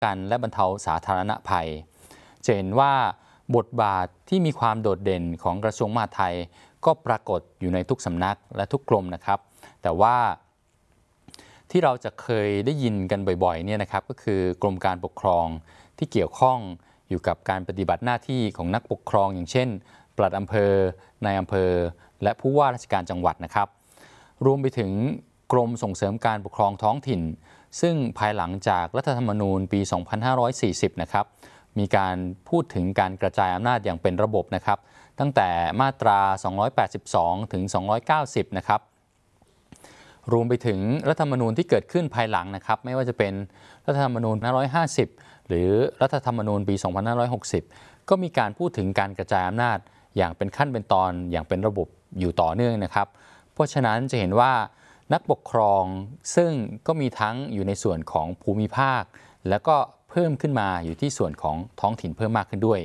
กันและบรรเทาสาธารณภัยจะเห็นว่าบทบาทที่มีความโดดเด่นของกระทรวงมหาดไทยก็ปรากฏอยู่ในทุกสำนักและทุกกรมนะครับแต่ว่าที่เราจะเคยได้ยินกันบ่อยๆเนี่ยนะครับก็คือกรมการปกครองที่เกี่ยวข้องอยู่กับการปฏิบัติหน้าที่ของนักปกครองอย่างเช่นปลัดอำเภอนายอำเภอและผู้ว่าราชการจังหวัดนะครับรวมไปถึงกรมส่งเสริมการปกครองท้องถิ่นซึ่งภายหลังจากรัฐธรรมนูญปี 2540 นะครับมีการพูดถึงการกระจายอำนาจอย่างเป็นระบบนะครับตั้งแต่มาตรา 282 ถึง 290 นะครับรวมไปถึงรัฐธรรมนูญที่เกิดขึ้นภายหลังนะครับไม่ว่าจะเป็นรัฐธรรมนูญ 550 หรือรัฐธรรมนูญปี 2560 ก็มีการพูดถึงการกระจายอำนาจอย่างเป็นขั้นเป็นตอนอย่างเป็นระบบอยู่ต่อเนื่องนะครับเพราะฉะนั้นจะเห็นว่านักปกครองซึ่งก็มีทั้งอยู่ในส่วนของภูมิภาคแล้วก็เพิ่มขึ้นมาอยู่ที่ส่วนของท้องถิ่นเพิ่มมากขึ้นด้วย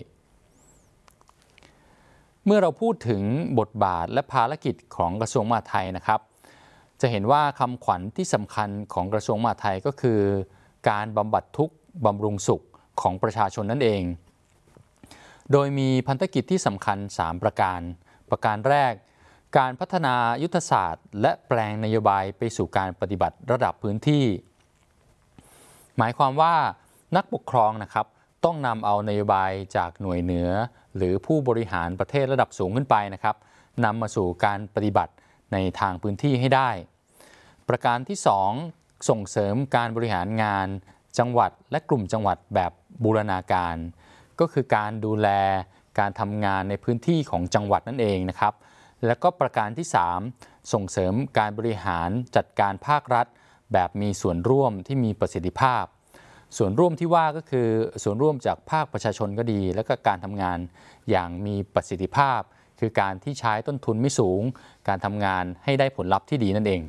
เมื่อเราพูดถึงบทบาทและภารกิจของกระทรวงมหาดไทยนะครับจะเห็นว่าคำขวัญที่สำคัญของกระทรวงมหาดไทยก็คือการบำบัดทุกข์บำรุงสุขของประชาชนนั่นเองโดยมีพันธกิจที่สำคัญ3ประการแรกการพัฒนายุทธศาสตร์และแปลงนโยบายไปสู่การปฏิบัติระดับพื้นที่หมายความว่านักปกครองนะครับต้องนำเอานโยบายจากหน่วยเหนือหรือผู้บริหารประเทศระดับสูงขึ้นไปนะครับนำมาสู่การปฏิบัติในทางพื้นที่ให้ได้ประการที่2ส่งเสริมการบริหารงานจังหวัดและกลุ่มจังหวัดแบบบูรณาการก็คือการดูแลการทำงานในพื้นที่ของจังหวัดนั่นเองนะครับและก็ประการที่3ส่งเสริมการบริหารจัดการภาครัฐแบบมีส่วนร่วมที่มีประสิทธิภาพส่วนร่วมที่ว่าก็คือส่วนร่วมจากภาคประชาชนก็ดีและก็การทำงานอย่างมีประสิทธิภาพคือการที่ใช้ต้นทุนไม่สูงการทำงานให้ได้ผลลัพธ์ที่ดีนั่นเอง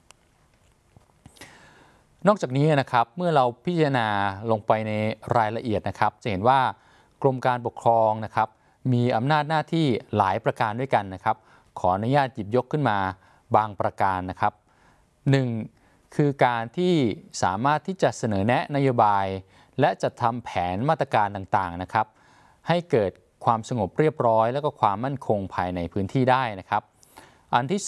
นอกจากนี้นะครับเมื่อเราพิจารณาลงไปในรายละเอียดนะครับจะเห็นว่ากรมการปกครองนะครับมีอำนาจหน้าที่หลายประการด้วยกันนะครับขออนุญาตหยิบยกขึ้นมาบางประการนะครับ1คือการที่สามารถที่จะเสนอแนะนโยบายและจัดทำแผนมาตรการต่างๆนะครับให้เกิดความสงบเรียบร้อยและก็ความมั่นคงภายในพื้นที่ได้นะครับอันที่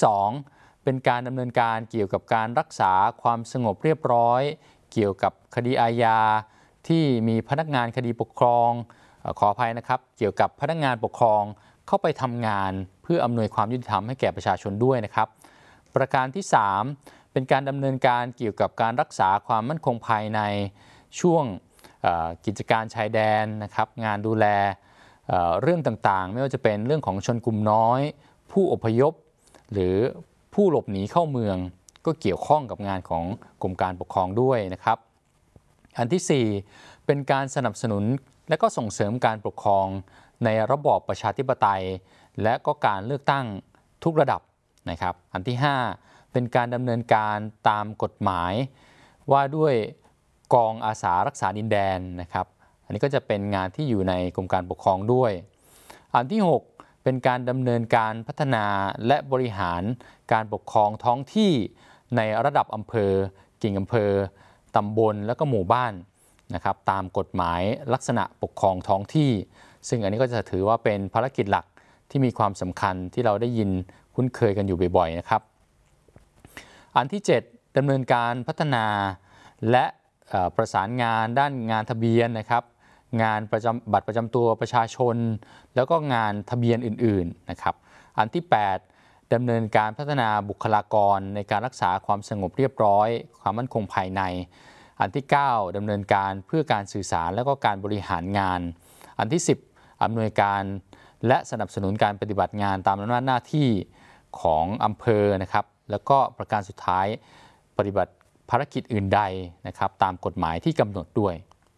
2เป็นการดำเนินการเกี่ยวกับการรักษาความสงบเรียบร้อยเกี่ยวกับคดีอาญาที่มีพนักงานคดีปกครองขออภัยนะครับเกี่ยวกับพนักงานปกครองเข้าไปทำงานเพื่ออำนวยความยุติธรรมให้แก่ประชาชนด้วยนะครับประการที่3เป็นการดำเนินการเกี่ยวกับการรักษาความมั่นคงภายในช่วงกิจการชายแดนนะครับงานดูแลเรื่องต่างๆไม่ว่าจะเป็นเรื่องของชนกลุ่มน้อยผู้อพยพหรือผู้หลบหนีเข้าเมืองก็เกี่ยวข้องกับงานของกรมการปกครองด้วยนะครับอันที่4เป็นการสนับสนุนและก็ส่งเสริมการปกครองในระบอบประชาธิปไตยและก็การเลือกตั้งทุกระดับนะครับอันที่5เป็นการดำเนินการตามกฎหมายว่าด้วยกองอาสารักษาดินแดนนะครับอันนี้ก็จะเป็นงานที่อยู่ในกรมการปกครองด้วยอันที่6เป็นการดำเนินการพัฒนาและบริหารการปกครองท้องที่ในระดับอำเภอกิ่งอำเภอตำบลและก็หมู่บ้านนะครับตามกฎหมายลักษณะปกครองท้องที่ซึ่งอันนี้ก็จะถือว่าเป็นภารกิจหลักที่มีความสำคัญที่เราได้ยินคุ้นเคยกันอยู่บ่อยๆนะครับอันที่7ดำเนินการพัฒนาและประสานงานด้านงานทะเบียนนะครับงานบัตรประจำตัวประชาชนแล้วก็งานทะเบียนอื่นๆนะครับอันที่8ดำเนินการพัฒนาบุคลากรในการรักษาความสงบเรียบร้อยความมั่นคงภายในอันที่9ดำเนินการเพื่อการสื่อสารและก็การบริหารงานอันที่10อำนวยการและสนับสนุนการปฏิบัติงานตามอำนาจหน้าที่ของอำเภอนะครับแล้วก็ประการสุดท้ายปฏิบัติภารกิจอื่นใดนะครับตามกฎหมายที่กำหนดด้วย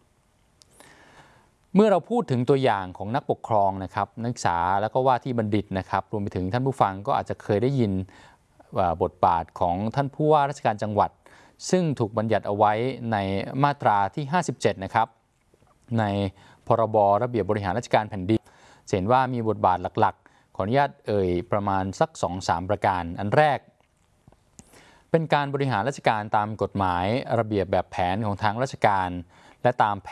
เมื่อเราพูดถึงตัวอย่างของนักปกครองนะครับนักศึกษาแล้วก็ว่าที่บัณฑิตนะครับรวมไปถึงท่านผู้ฟังก็อาจจะเคยได้ยินบทบาทของท่านผู้ว่าราชการจังหวัดซึ่งถูกบัญญัติเอาไว้ในมาตราที่57นะครับในพรบระเบียบบริหารราชการแผ่นดินเห็นว่ามีบทบาทหลักๆขออนุญาตประมาณสัก 2-3 ประการอันแรกเป็นการบริหารราชการตามกฎหมายระเบียบแบบแผนของทางราชการและตามแผ